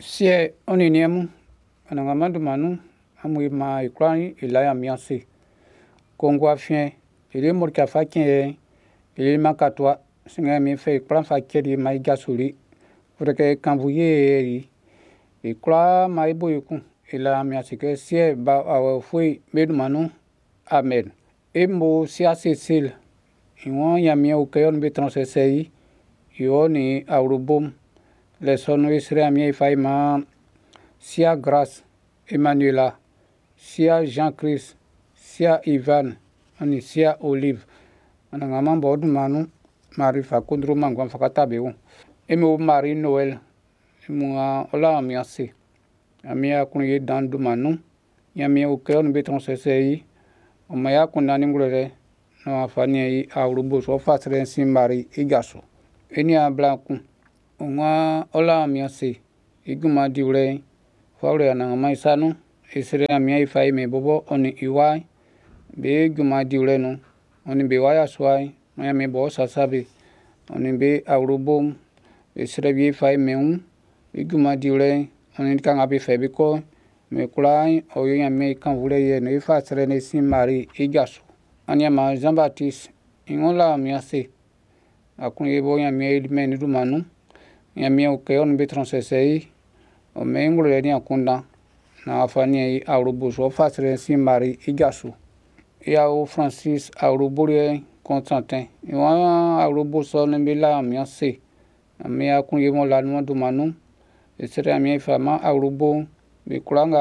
Sie oniniemu anangamadu manu amuima ikrani ilaya mianse kongwa fien ile morka fakien ile makatwa singa mi fe ikran fakiri mai gasuri ureke kanvuye ikra mai boyku ila miasike sie ba awfui medumanu amen embo sia cecil iwon yamia ukeyon betransesei yoni aurubum les sono Israël mi faima sia Grâce Emmanuela sia Jean-Christ sia Ivan ani sia Olive anangama bodu manu mari fakundru mangwa fakatabe emo mari Noël mua ola miasi amia kunye dandu manu yamia ukeon betransesei omaya kunani ngulere no afani aurubo so fasrensi mari igaso enia blanku Onga ola miasi iguma diure faure anangama isanu isere amia ifai me bobo oni iwai be guma diure no oni be waya swai maya me bo sasabe oni be aurubom isere bi ifai me iguma diure oni kanga be febi ko me kulai oyo me kan vule ye no ifa sere ne simari igaso ania ma Jean Baptiste ingola miasi akunye bo ya me ilmeni rumanu yamia ukeon betransesei o mengule ni akunda na afani aurubo so fasrensi mari igasu ya o Francis auruborie Constantin iwa aurubo so nembela miase amia kunye mo la no dumanu esere amia fama aurubo be kulanga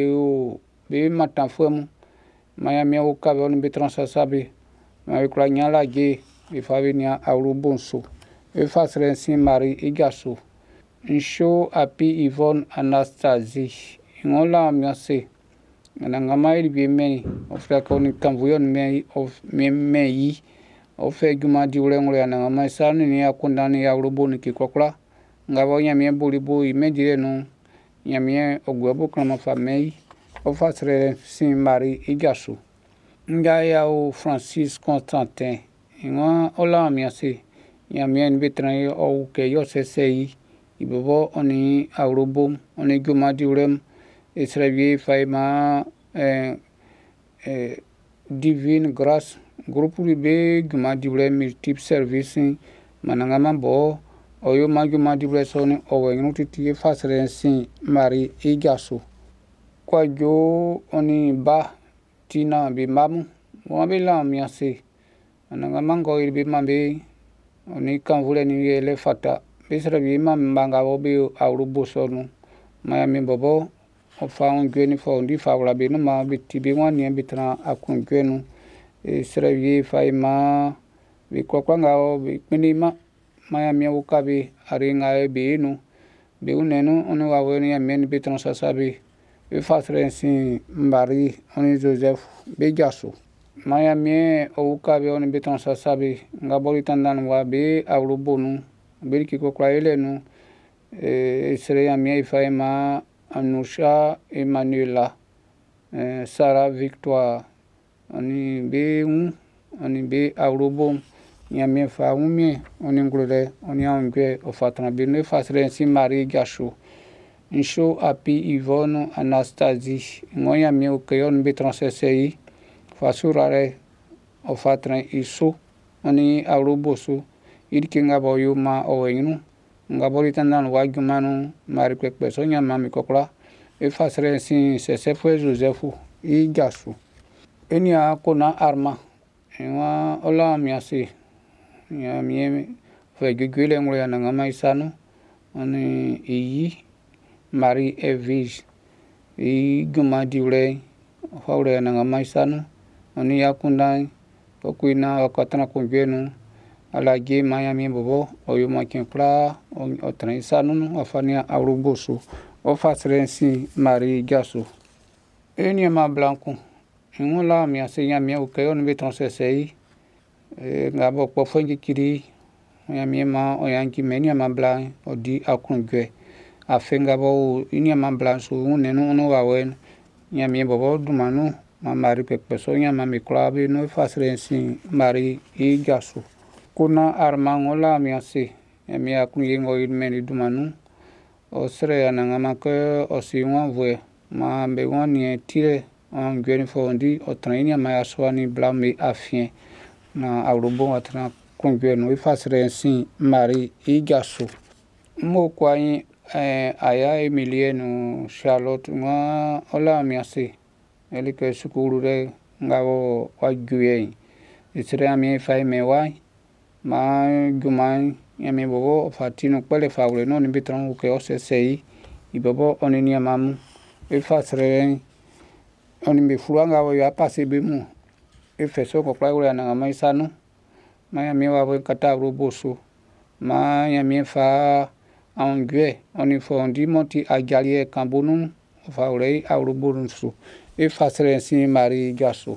be matanfuemu maya mia ukabe on betransesabe ma kulanya la ge be favinia aurubo so fasrensi mari igaso insho api Yvonne Anastasie ngola miase anangama ilbi meni ofra koni kamvuyon mei of mei ofe guma diure ngore anangama sanu ni akundani ya urubo ni kikokla ngabo nyamie bolibo imedire no nyamie ogwebo kama famei ofasrensi mari igaso nga ya o Francis Constantin ngo ola miase yamien betran o ke yo sesei ibobo oni aurubum oni guma diurem esrevi faima divine grâce groupe be guma diurem multiple service manangama bo oyo maguma diure soni owengu titi fasrensi mari igaso kwa jo oni ba tina be mamu wabela miase anangama ngo ilbe mambe oni kanvule ni ele fata bisra bi mambanga obi aurubo sonu maya mi bobo o faun gweni fondi fawla be no ma bitti bi wani bitra akun gwenu sra bi faima bi kokwanga o bi pinima maya mi ukabi aringa be no be unenu onu waweni amen bitran sasabi e fasrensi mbari oni Joseph Begaso maya mi ukabi oni bitran sasabi ngabori tandan wa be aurubonu beriki ko kwaile no sere amia ifaima Anusha Emmanuela Sarah Victoire ani be aurubo nyamie fa umie oni ngule oni angwe ofatana bine fasrensi mari gasho insho api Yvonne Anastasie ngoya mi okeyon betransesei fasurare ofatran iso ani aurubo so irike ngabo yuma owenu ngabori tandan wagumanu mari kwekpeso nyama mikokla fasrensi sesefwe Joseph igasu enia kona arma enwa ola miasi nyamie fegugule ngule nangama isanu ani iyi Marie Evige iguma diure faure nangama isanu ani yakunda okuina wakatana kunjenu alage Miami bobo oyo makinkla o transanu afania auruboso o fasrensi mari gaso enia ma blanco ngola mi asenya mi o keyon betransesei ngabo po fongi kiri yami ma o yanki menia ma blan o di akungwe afenga bo inia ma blanso nenu no wawen yami bobo dumanu ma mari pekpeso nyama mi klabe no fasrensi mari igaso kuna armangola miasi mi akunye ngo ilmeni dumanu osere anangama ke osiwa vwe ma be wani tire on gwene fondi o traini ma aswani blame afien na awrobo atra kongweno ifasre sin mari igaso mo kwai aya Emilie no Charlotte ma ola miase ele ke sukuru re ngabo waguye isre ami fai mewai ma gumai yami bobo fatino pele faule no ni bitran ke osesei ibobo onini amamu ifasre oni me fluanga wo ya passe be mu ifeso ko kwa ule na mai sanu ma yami wa bo kata roboso ma yami fa angwe oni fondi monti ajalie kambonu faule awroborunsu ifasre sin mari gaso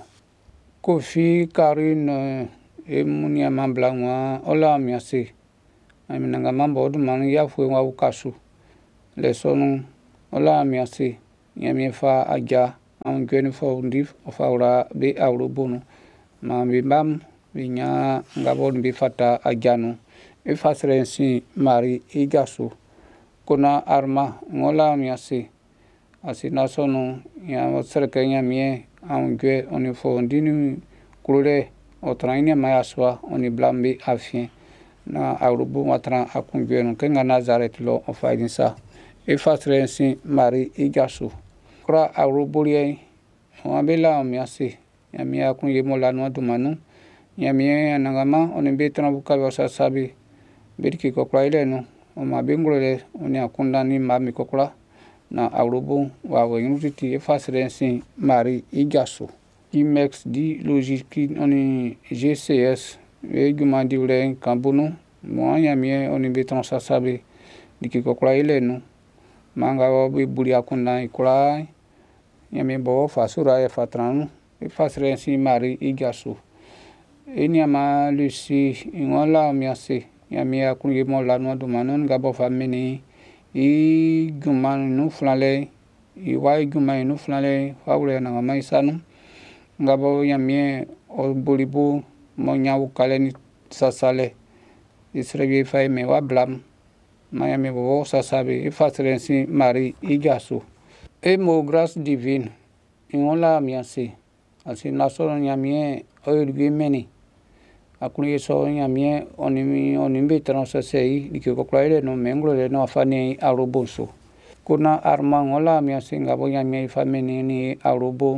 Kofi Karine emunia mamblanwa ola miase aminanga mambo du manu ya fwe wa ukasu le sonu ola miase yami fa aja an gweni fondi faula be awrobonu ma bam binya ngabo bi fata ajanu ifasre sin mari igaso kona arma ngola miase asina sonu ya serke nyamie an gwe oni fondi ni kurure otraine mayaswa oni blambi afien na awrobo watra akungwenu kenga Nazareth lo ofaidinsa ifasre sin mari igaso kra awrobolie wabela miase yami akunye molano dumanu yami anangama oni betra bukabe sasabi birki kokla ile no o mabingole oni akunda ni mami kokla na awrobo wa wenuti ifasre sin mari igaso Imex di logique oni GCS e gumandi ule kambono mo yami oni betra sasabi diki kokla ile no manga wo buri akunda ikula yami bo fasura e fatranu ifasre sin mari igaso eniama lusi ngola miase yami akunye molano dumanu ngabo famini I gumanu flale I wai gumanu flale faule na mai sanu ngabo yami o bolibo mo nyawu kaleni sasale isrebi fay me wa blam mayami bo sasabe ifasre sin mari igaso mo grâce divine ngola miase asi naso yami o meni akuni so yami oni betran sasei dikko klaile no menglo le no afani awroboso kuna arma ngola miase ngabo yami fameni ni awrobo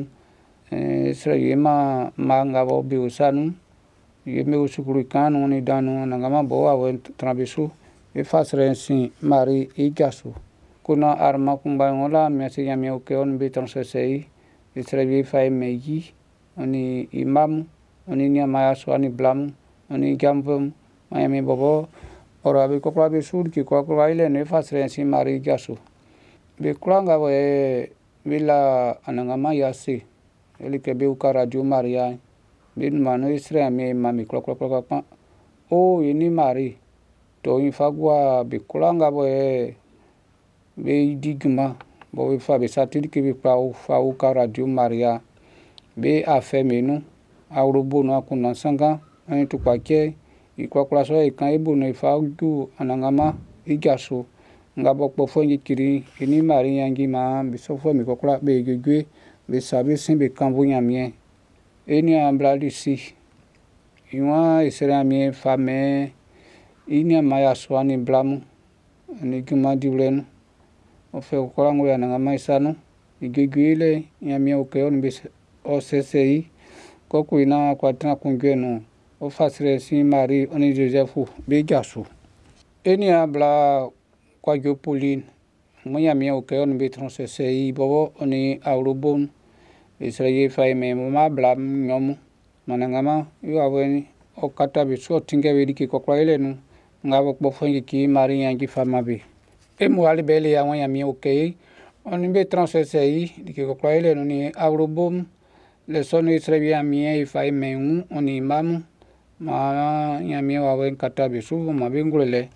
sreyema mangabo biusanu yeme usukuru kanu ni danu ngama bo awe trabisu ifasre sin mari igaso kuna arma kumba ngola miase yami o ke on betran sasei isrebi fay meji oni imam oni nyama swani blam oni gambum mayami bobo orabi kokla be sud ki kokla ile ne fasre sin mari gaso be klanga we villa anangama yasi eli ke be uka radio maria bin manu isre ami mami kokla o ini mari to infagwa be klanga we be digma bo we fa be satiri ke be pa fa uka radio maria be afemenu awrobo no akuna sanga ani tukake ikwakula so ikan ebo no ifaugu anangama igaso ngabo kpofo ngikiri ini mari yangi ma bisofo mi kokula be gegwe be sabe sin be kambo nyamie eni amblalisi iwa isera mi fame ini amaya swani blamu ni guma diwlen ofe kokula ngo anangama isanu igegwe le nyamie okeo ni be OCCI kokuina kwatna kungweno o fasre sin mari oni Joseph begaso eni abla kwa Jopoline moya mi o ke on betron CCI bobo oni awrobon israye fay me ma bla nyom manangama yo aweni o kata be so tinga we diki kokla ile nu ngabo kpo fongi ki mari yangi famabe e mo ali bele ya moya mi o ke oni betron CCI diki kokla ile nu ni awrobon le son israye mi fay me oni mamu ma yami wa wen kata be su ma bengule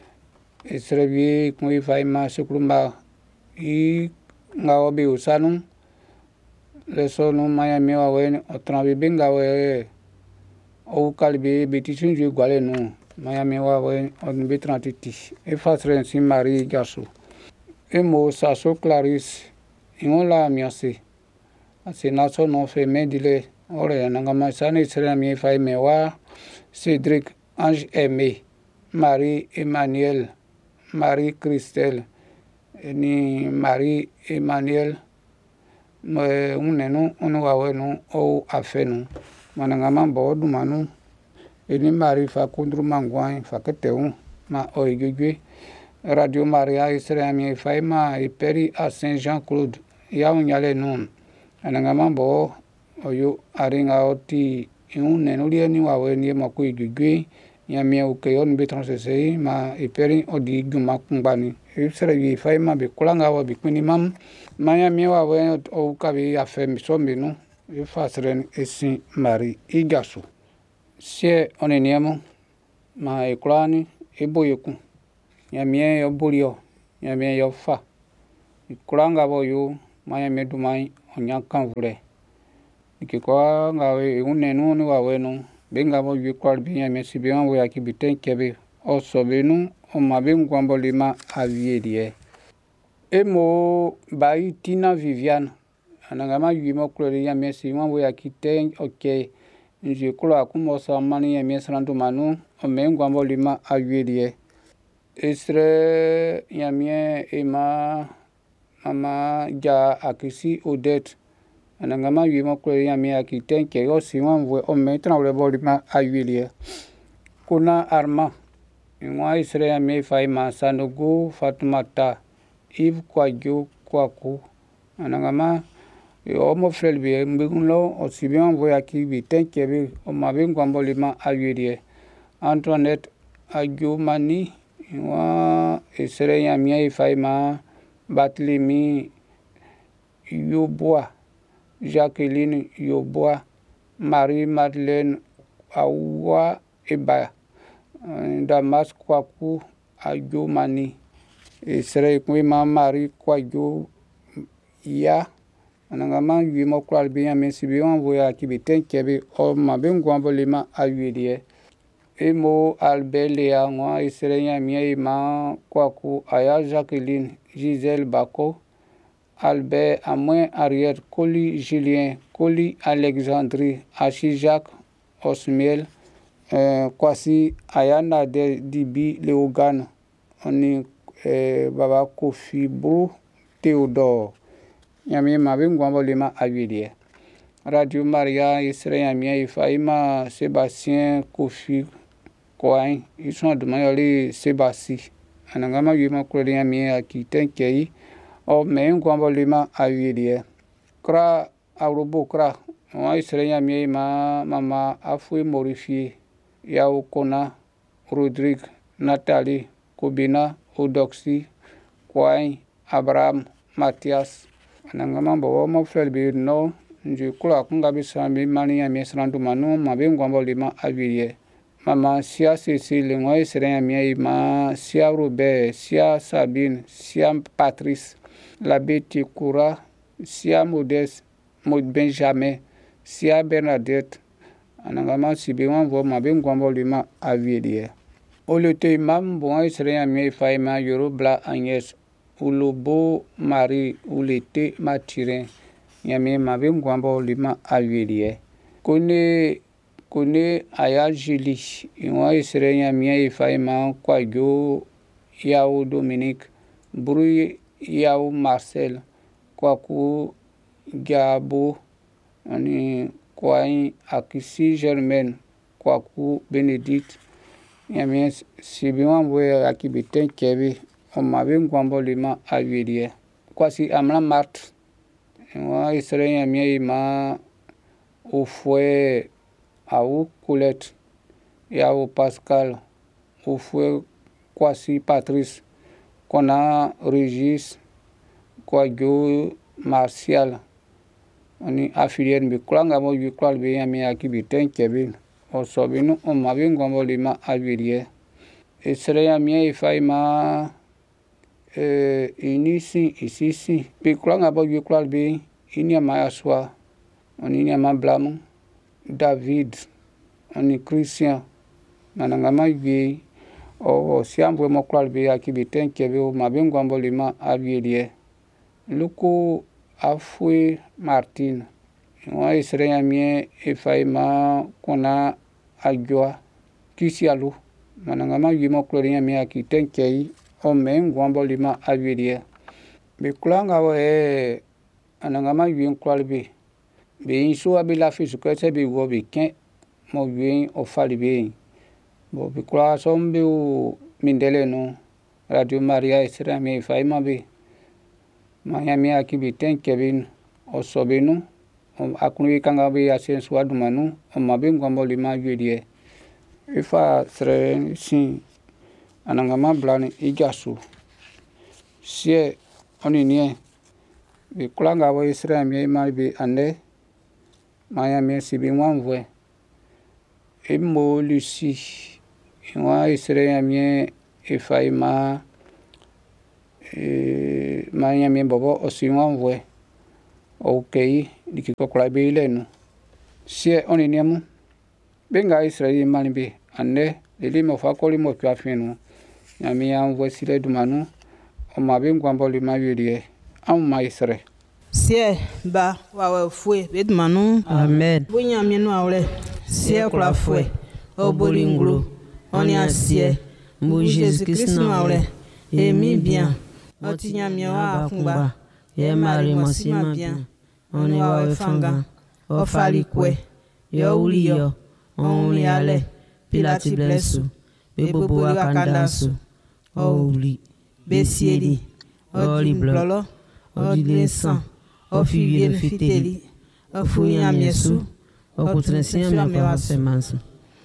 israye ko fay ma sukrumba I ngawo be usanu le sonu mayami wa wen otrabi benga we o kalbe betisun je gwale no mayami wa wen on betrantiti e fasren sin mari gaso emo saso Clarisse ingola miase asinaso no fe medile ore nangama sane sere mi fay mewa Cédric Ange Aimé Marie Emmanuel Marie Christelle ni Marie Emmanuel unenu unu wawenu o afenu manangama bo dumanu eni Marie fa kundru mangwan fa keteu ma oigwe Radio Maria Israël mi faima iperi à Saint-Jean-Claude ya unyale nun anangama bo oyo aringa oti unenu ni wawe ni mako igwe ya mi ukeyon betransese ma iperi odi guma kungbani Israël faima be kulanga wa bikini mam maya mi wawe o kabi afem sombinu ifasren esi Marie igasu sie oneniamo ma eklani eboyeku nyamie yo bulio nyamie yo fa ikulanga boyo maya medumai onyankan vule ikikwa ngawe unenu ni wawenu benga bo yikwal binya mesi biyan we akibiten kebe osobenu o mabengwambo lima aviedie emo bai Tina Viviane anangama yimo klori ya mesi wan we akiten okay nje kulo akumosa mani ya mesi randu manu o mengwambo lima aviedie Esre yamie ema mama ja akisi Odette anangama yimo kwe yamie akiten ke yo siwan we o metra le bolima ayulie kuna arma inwa Esre yamie faima sanogo Fatoumata Yves Kwadjo Kwaku anangama o mo frel bi mbigulo o sibian we akibiten ke bi o mabengwa bolima ayulie Antoinette Adjumani wa Esre yamie faima Batlemi Yoboa Jacqueline Yoboa Marie Madeleine Awa Eba Damas Kwaku Adjumani Esre kwima Marie Kwadjo ya anangama yimo kwal biya mesi biwan wo akibiten kebe o mabengwa bolima ayulie emo Albelea ngwa Esre yamie ma Kwaku aya Jacqueline Gisèle Bako Albert Amoin Ariel Coli Julien Coli Alexandrie Achi Jacques Osmiel Kwasi Ayana de Dibi Leogan oni Baba Kofi Bru Théodore yamie mabengwambo lima ayulie Radio Maria Esre yamie faima Sébastien Kofi Koin ils sont demandés Sébastien anangama yima kweli yamie akiten kei o mengwambo lima ayulie kra arobo kra wa Esre yamie ma mama afui morifie yao kona Rodrigue Nathalie Kobina Odoxy Koin Abraham Mathias anangama bo mo felbi no nji kula kunga bisambi mani yamie srandu manu mabengwambo lima ayulie Mama Sia Cécile ngwa Esre yamie ma Sia Robert Sia Sabine Sia Patrice la Betty Koura Sia Modeste Maud Benjamin Sia Bernadette anangama sibiwan vo mabengwambo lima aviedie olete mam bon Esre yamie faima Yorobla Agnès Ulobo Marie Ulete Mathirin yamie mabengwambo lima aviedie kone aya Julie inwa Esre yamie faima Kwadjo yao Dominique Bru yao Marcel Kwaku Gabo ani Kwai Akisi Germaine Kwaku Benedict yamie sibiwan we akibiten kebe o mabengwambo lima ayulie Kwasi Amla Mart inwa Esre yamie ma Ofwe Aou Colette yao Pascal Ofwe Kwasi Patrice Kona Régis Kwadjo Martial oni affilié bi kulanga mo yu kwal bi yamie akibiten kebe o sobinu o mabengwambo lima ayulie Esre yamie faima inisi isisi bi kulanga bo yu kwal bi inia mayaswa oni nyama blamu David oni Christian manangama yue o siambo mo klal be akibi tenke be o mabengwa mbolima abiedie luku afwe Martin wa Israel mie efaima kona ajwa kisialu manangama yimo kloria mie akitenke o mengwa mbolima abiedie be klanga wa anangama yin klal be inso abila fisu kwese be wo be ken mo yin o fali be bo bi kula sombe o mindele no Radio Maria Israel me faima be Miami akibi tenke bin o sobenu akunu kanga be asensu adumanu o mabengwa mbolima yedie ifa sre sin anangama blani ijasu sie oninie bi kula ngawo Israel me be ande Miami sibi wanvwe imo lusi wa Israel mie efaima Miami bobo osinwanvwe okay dikiko kula be ilenu sie oniniemu benga Israel malibe ande lelimo fakoli mo twafenu nyami anvwe sile dumanu o mabengwa mbolima yedie amma Israel sie ba wawe fue bedumanu amen bunya mienu awle sie kula fue obolinglo oni asie mbu Jésus Christ no awle emi bien otinya miwa kumba ye mari mosima bien oni wawe fanga ofali kwe yo uliyo oni ale pilati blesu bebobo wakandasu ouli besieli oli blolo oli san ofiye no fiteli ofunya miesu okutrensia mewa semansu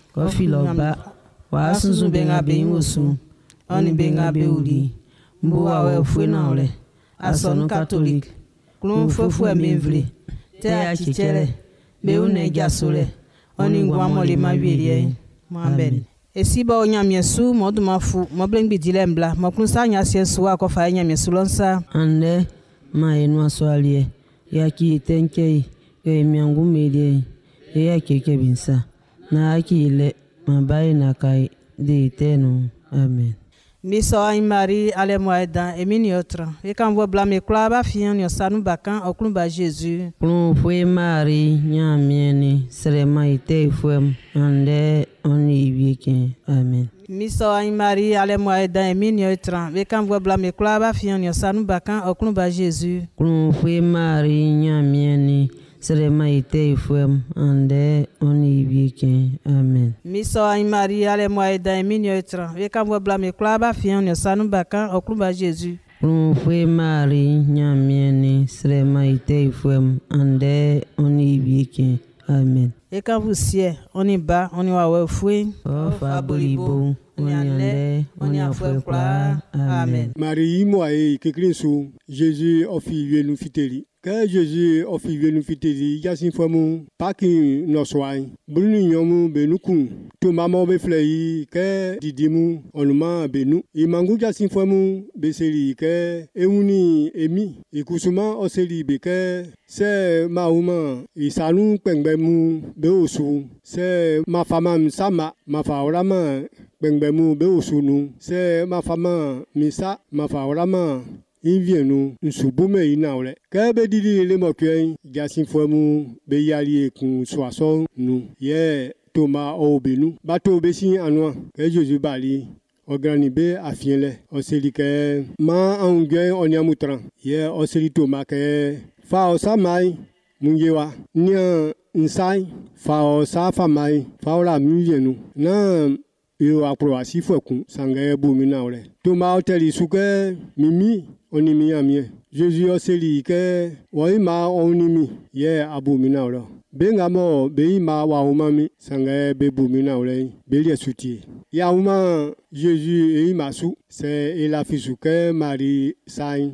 ofiloba wasunzu benga beimosu oni benga beuli mbu wawe fue na ole asonu catholic klon fofu emevle te achichere be une gasole oni ngwa mole mawerie amen esiba onyamiesu modumafu moblengbi dilembla mokunsa nya sensu akofa nyamiesu lonsa ande ma enu aswalie yaki tenkei ke miangu medie yaki kebinsa na akile mabai na kai de tenu amen miso ay Marie ale moeda emini otra e kan vo blame klaba fian yo sanu bakan oklun ba Jésus klon foi Marie nyamieni serema ite fuem ande oni wieke amen miso ay Marie ale moeda emini otra e kan vo blame klaba fian yo sanu bakan oklun ba Jésus klon foi Marie nyamieni serema ite fuem ande oni wieke amen miso ay Marie ale moeda emini otra e kan vo blame klaba fian yo sanu bakan oklun ba Jésus klon foi Marie nyamieni serema ite fuem ande oni wieke amen e kan vo sie oni ba oni wawe fue ofa bolibo oni ande oni afwe kla amen Marie moye kekrinsu Jésus ofi nu fiteli que Jésus ofi nu fiteli yasin fomu paki no swai bruni nyomu benukun to mama be flei que didimu onuma benu imangu yasin fomu beseli que euni emi ikusuma oseli be que se mauma isanu pengbemu be osu se ma fama msama ma faorama pengbemu be osunu se ma fama misa ma faorama invienu nsubume inaule kebe didi le mokyen jasin fomu be yali kun soason nu ye toma obenu bato besin anwa ke Jésus baliograni be afienle oseli ke ma angwe onyamutran ye oseli toma ke fa osamai munyewa nia nsai fa osafamai fa ola mienu na yo akroasi fokun sangaye bumina ole toma hoteli suke mimi onimi amie Jésus oseli ke oima onimi ye abumina ole benga mo beima wa umami sangaye be bumina ole belie sutie ya uma Jésus eima su se ela fisuke Marie sain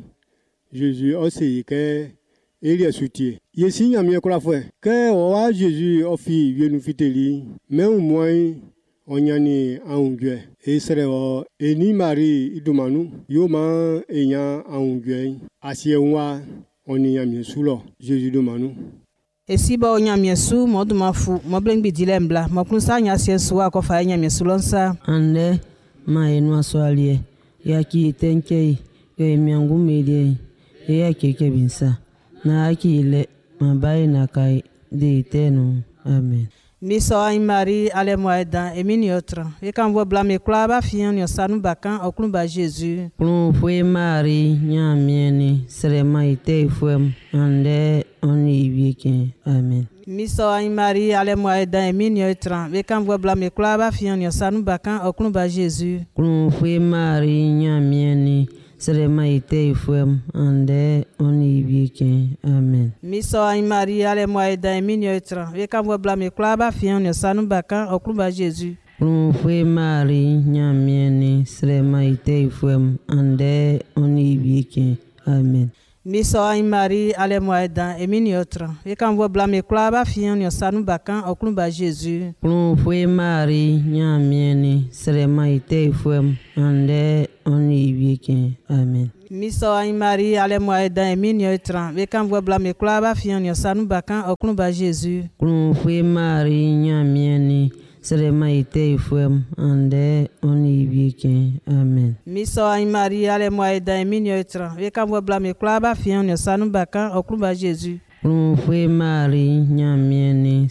Jésus oseli ke elie sutie yesi amie kola fwe ke owa Jésus ofi vienu fiteli mais au moins onyani aungwe Israel eni Marie idumanu yoma enya aungwe asienwa oni amiesulo Jésus dumanu esiba onyamiesu modumafu moblengbi dilembla mokunsa nya sensu akofa nyamiesu lonsa ande ma enu aswalie ya ki tenkei ke miangu medie ya keke binsa na akile mabai na kai de tenu amen. Miso ai Marie ale moeda e miniotra e kan vo blame klaba fian yo sanu bakan oklun ba Jesus. Klun foi Marie nya mieni sere maite fuem ande oni wieke amen. Miso ai Marie ale moeda e miniotra e kan vo blame klaba fian yo sanu bakan oklun ba Jesus. Klun foi Marie nya mieni sere maite fuem ande oni wieke amen. Miso ai Marie ale moeda e miniotra e kan vo blame klaba fian yo sanu bakan oklun ba Jesus. Klun foi Marie nya mieni sere maite fuem ande oni wieke amen. Miso ai Marie ale moeda e miniotra e kan vo blame klaba fian yo sanu bakan oklun ba Jesus. Klun foi Marie nya mieni sere maite fuem ande oni wieke amen. Miso ai Marie ale moeda e miniotra e kan vo blame klaba fian yo sanu bakan oklun ba Jesus. Klun foi Marie nya mieni sere maite fuem ande oni wieke amen. Miso ai Marie ale moeda e miniotra e kan vo blame klaba fian yo sanu bakan oklun ba Jesus. Klun foi Marie nya mieni